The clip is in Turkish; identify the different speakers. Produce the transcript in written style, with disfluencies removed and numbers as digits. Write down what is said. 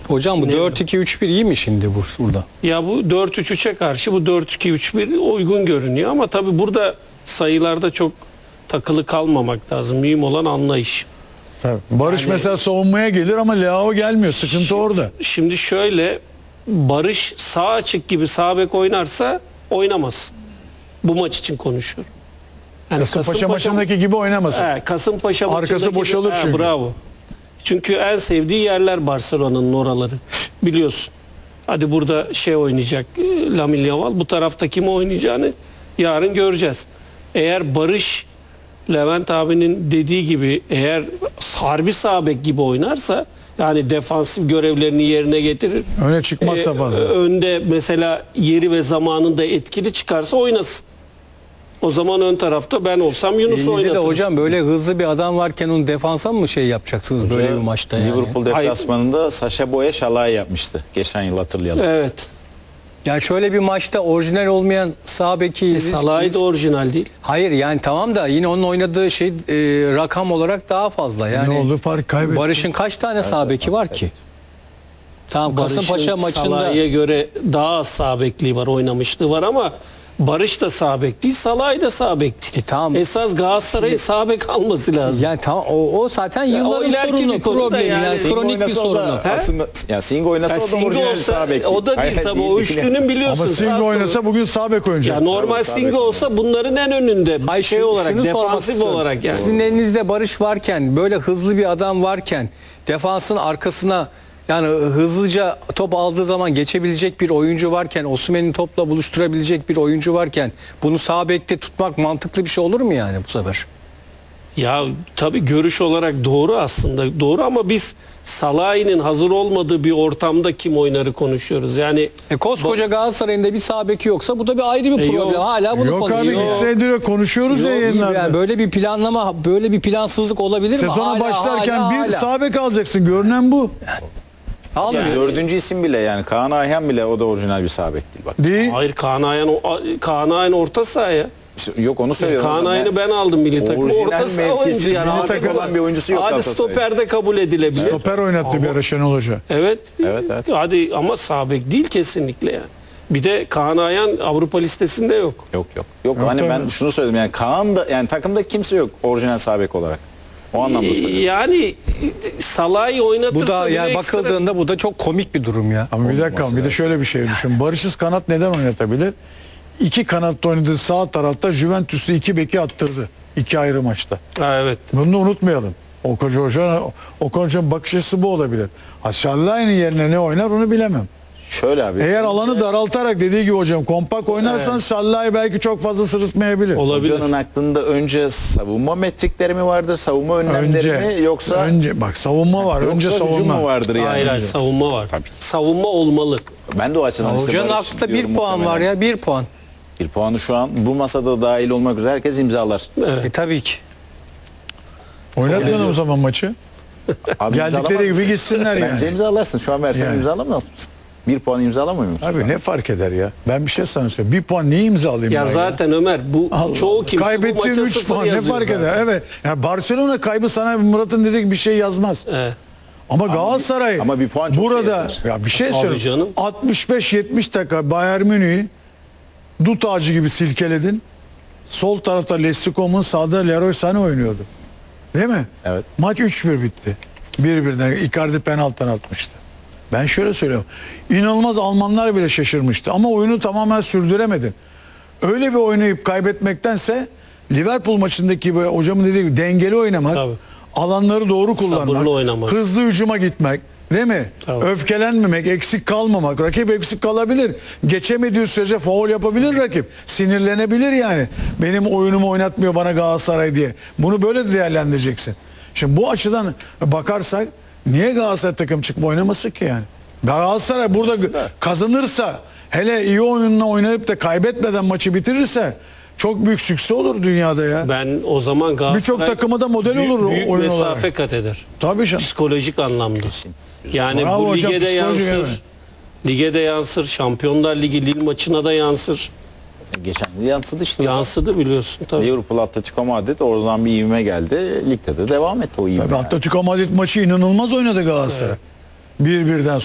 Speaker 1: Hocam bu 4-2-3-1 iyi mi şimdi burada?
Speaker 2: Ya bu 4-3-3'e karşı bu 4-2-3-1 uygun görünüyor ama tabii burada sayılarda çok takılı kalmamak lazım. Mühim olan anlayış.
Speaker 3: Tabii. Barış
Speaker 2: Yani-
Speaker 3: mesela savunmaya gelir ama Leao gelmiyor. Sıkıntı orada.
Speaker 2: Şimdi şöyle, Barış sağ açık gibi sağ bek oynarsa oynamasın. Bu maç için konuşuyorum. Yani
Speaker 3: Kasımpaşa maçındaki gibi oynamasın.
Speaker 2: Kasımpaşa
Speaker 3: Arkası
Speaker 2: maçındaki
Speaker 3: boşalır
Speaker 2: gibi,
Speaker 3: çünkü.
Speaker 2: bravo. Çünkü en sevdiği yerler Barcelona'nın oraları. Biliyorsun. Hadi burada oynayacak Lamine Yamal. Bu tarafta kim oynayacağını yarın göreceğiz. Eğer Barış Levent abinin dediği gibi eğer harbi sağ bek gibi oynarsa, yani defansif görevlerini yerine getirir.
Speaker 3: Öne çıkmazsa fazla.
Speaker 2: Önde mesela yeri ve zamanında etkili çıkarsa oynasın. O zaman ön tarafta ben olsam Yunus'u
Speaker 1: Elinizde de
Speaker 2: oynatırım.
Speaker 1: hocam böyle hızlı bir adam varken onu defansa mı yapacaksınız böyle bir maçta yani?
Speaker 4: Liverpool deplasmanında Sacha Boey Şalay yapmıştı. Geçen yıl hatırlayalım.
Speaker 2: Evet.
Speaker 1: Yani şöyle bir maçta orijinal olmayan sağ beki...
Speaker 2: Salah'ı da orijinal değil.
Speaker 1: Hayır yani tamam da yine onun oynadığı rakam olarak daha fazla. Yani
Speaker 3: Ne oldu? Fark kaybetti.
Speaker 1: Barış'ın kaç tane sağ beki var ki? Tamam, Kasımpaşa
Speaker 2: Barış'ın
Speaker 1: maçında
Speaker 2: Salah'a göre daha az sağ bekliği var, oynamışlığı var ama Barış da sağ bek değil, Salah da sağ bek değil.
Speaker 1: tamam.
Speaker 2: Esas Galatasaray'ın sağ bek alması lazım.
Speaker 1: Yani tamam o zaten yılların
Speaker 2: ileriki
Speaker 1: sorunu,
Speaker 2: bir konu da
Speaker 1: problemi
Speaker 2: yani.
Speaker 1: yani
Speaker 4: Singh
Speaker 1: kronik bir
Speaker 4: oynasa o
Speaker 1: sorunu.
Speaker 4: da aslında yani Singh oynasa o da
Speaker 2: Singh
Speaker 4: orijinal
Speaker 2: olsa
Speaker 4: sağ bek.
Speaker 2: o da değil
Speaker 4: Hayır,
Speaker 2: tabii, o üçlünün biliyorsun.
Speaker 3: Ama Singh
Speaker 2: sağ
Speaker 3: oynasa
Speaker 2: solu.
Speaker 3: bugün sağ bek oynayacak.
Speaker 2: Ya normal
Speaker 4: sağ
Speaker 2: Singh
Speaker 4: bek
Speaker 2: olsa bunların en önünde. Olarak,
Speaker 1: Şunu sormak
Speaker 2: defansif
Speaker 1: istiyorum.
Speaker 2: olarak yani.
Speaker 1: Sizin elinizde Barış varken, böyle hızlı bir adam varken, defansın arkasına yani hızlıca top aldığı zaman geçebilecek bir oyuncu varken, Osimhen'i topla buluşturabilecek bir oyuncu varken bunu sağ bekte tutmak mantıklı bir şey olur mu yani bu sefer?
Speaker 2: Ya tabii görüş olarak doğru aslında. Doğru ama biz Salah'ın hazır olmadığı bir ortamda kim oynarı konuşuyoruz. Yani
Speaker 1: Koskoca Galatasaray'ın da bir sağ beki yoksa bu da bir ayrı bir problem.
Speaker 2: yok.
Speaker 1: Hala bunu
Speaker 3: Yok abi
Speaker 1: konuşuyoruz.
Speaker 3: 2 senedir konuşuyoruz ya yayınlarda.
Speaker 1: Yani böyle bir planlama, böyle bir plansızlık olabilir mi?
Speaker 3: Sezona başlarken
Speaker 1: hala.
Speaker 3: bir sağ bek alacaksın. Görünen bu.
Speaker 1: Almıyor.
Speaker 4: Dördüncü isim bile yani Kaan Ayhan bile o da orijinal bir sağ bek değil bak.
Speaker 3: Değil.
Speaker 2: hayır, Kaan Ayhan orta sahaya.
Speaker 4: İşte yok onu söylüyorum.
Speaker 2: Kaan
Speaker 4: hocam.
Speaker 2: Ayhan'ı ben aldım milli takıma.
Speaker 4: Orijinal
Speaker 2: Orta saha oyuncu
Speaker 4: mevkisi
Speaker 2: yani.
Speaker 4: milli
Speaker 2: Hadi
Speaker 4: takım olan bir oyuncusu yok
Speaker 2: Hadi
Speaker 4: Galatasaray'ın.
Speaker 2: stoperde kabul edilebilir.
Speaker 3: Stoper oynattı bir ara Şenol Hoca.
Speaker 2: Evet.
Speaker 4: Evet.
Speaker 2: Hadi ama sağ bek değil kesinlikle yani. Bir de Kaan Ayhan Avrupa listesinde yok.
Speaker 4: Yok. Yok hani
Speaker 3: tabii.
Speaker 4: ben şunu söyledim yani Kaan da yani takımda kimse yok orijinal sağ bek olarak. O anlamda söylüyorum.
Speaker 2: Yani Salah'ı oynatırsa
Speaker 1: Bu da
Speaker 2: bile
Speaker 1: yani
Speaker 2: ekstra-
Speaker 1: bakıldığında bu da çok komik bir durum ya.
Speaker 3: Ama bir dakika bir de şöyle bir şey düşün. Barış'ız kanat neden oynatabilir? İki kanatta oynadığı sağ tarafta Juventus'u 2 beki attırdı. 2 ayrı maçta.
Speaker 2: Ha, evet.
Speaker 3: Bunu da unutmayalım. Okan Hoca'nın bakış açısı bu olabilir. Şallay'ın yerine ne oynar onu bilemem.
Speaker 4: Şöyle abi.
Speaker 3: Eğer alanı daraltarak dediği gibi hocam kompak oynarsan Şallay belki çok fazla sırıtmayabilir.
Speaker 2: Olabilir.
Speaker 4: Hocanın aklında önce savunma metrikleri mi vardır, savunma önlemleri mi yoksa
Speaker 3: önce bak savunma var. Önce
Speaker 4: yoksa hücum
Speaker 3: savunma
Speaker 4: mu vardır yani?
Speaker 2: Hayır savunma var. Savunma olmalı.
Speaker 4: Ben de o açıdan işte
Speaker 1: Hocanın
Speaker 4: Barış
Speaker 1: aklında
Speaker 4: diyorum
Speaker 1: 1 puan var
Speaker 4: muhtemelen.
Speaker 1: ya, 1 puan.
Speaker 4: Bir puanı şu an bu masada dahil olmak üzere herkes imzalar.
Speaker 1: Tabii ki.
Speaker 3: Oynatmayalım o zaman maçı.
Speaker 4: Abi
Speaker 3: Geldikleri
Speaker 4: imzalamaz
Speaker 3: gibi
Speaker 4: mısın?
Speaker 3: gitsinler yani.
Speaker 4: Bence imzalarsın. Şu an versen
Speaker 3: Yani.
Speaker 4: imzalamaz mısın? Bir puan imzalamıyor musun? şu
Speaker 3: Abi
Speaker 4: an?
Speaker 3: ne fark eder ya? Ben bir şey sana söyleyeyim. Bir puan niye imzalayayım
Speaker 2: Ya
Speaker 3: ben
Speaker 2: zaten Ömer bu
Speaker 3: Allah
Speaker 2: çoğu
Speaker 3: Allah.
Speaker 2: kimse bu
Speaker 3: Kaybettiğin
Speaker 2: maça
Speaker 3: 3
Speaker 2: sıfır
Speaker 3: puan ne
Speaker 2: yazıyor
Speaker 3: fark
Speaker 2: zaten.
Speaker 3: eder? Evet. Yani Barcelona kaybı sana Murat'ın dediği gibi bir şey yazmaz.
Speaker 2: Evet.
Speaker 3: Ama Galatasaray
Speaker 4: ama bir puan çok
Speaker 3: burada
Speaker 4: şey yazar.
Speaker 3: ya bir şey
Speaker 2: Tabii
Speaker 3: söyleyeyim.
Speaker 2: canım.
Speaker 3: 65-70 dakika Bayern Münih'i dut ağacı gibi silkeledin. Sol tarafta Lessikom'un sağda Leroy Sané oynuyordu. Değil mi?
Speaker 4: Evet.
Speaker 3: Maç 3-1 bitti. 1-1'den Icardi penaltıdan atmıştı. Ben şöyle söylüyorum. İnanılmaz Almanlar bile şaşırmıştı ama oyunu tamamen sürdüremedin. Öyle bir oynayıp kaybetmektense Liverpool maçındaki gibi hocamın dediği gibi dengeli oynamak,
Speaker 2: Tabii.
Speaker 3: alanları doğru
Speaker 2: Sabırlı
Speaker 3: kullanmak,
Speaker 2: oynamak.
Speaker 3: hızlı hücuma gitmek, değil mi?
Speaker 2: Tabii.
Speaker 3: Öfkelenmemek, eksik kalmamak. Rakip eksik kalabilir. Geçemediği sürece faul yapabilir rakip. Sinirlenebilir yani. Benim oyunumu oynatmıyor bana Galatasaray diye. Bunu böyle de değerlendireceksin. Şimdi bu açıdan bakarsak niye Galatasaray takım çıkma oynaması ki yani? Galatasaray burada kazanırsa, hele iyi oyunla oynayıp da kaybetmeden maçı bitirirse çok büyük sükse olur dünyada ya.
Speaker 2: Ben o zaman Galatasaray
Speaker 3: Birçok takıma da model olur
Speaker 2: büyük
Speaker 3: oyun
Speaker 2: mesafe
Speaker 3: olarak.
Speaker 2: kat eder.
Speaker 3: Tabii canım.
Speaker 2: Psikolojik anlamda. Yani
Speaker 3: Bravo
Speaker 2: bu
Speaker 3: hocam,
Speaker 2: lige de
Speaker 3: psikoloji,
Speaker 2: yansır.
Speaker 3: evet.
Speaker 2: Lige de yansır. Şampiyonlar Ligi Lille maçına da yansır.
Speaker 4: Geçen yıl yansıdı işte.
Speaker 2: Yansıdı biliyorsun tabii.
Speaker 4: Liverpool Atletico Madrid oradan bir ivme geldi. Ligde de devam etti o ivme.
Speaker 3: Tabii Atletico Madrid maçı inanılmaz oynadı Galatasaray. 1-1'den